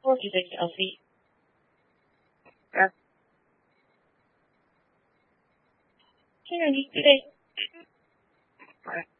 What is it, Elsie? Here, I need today.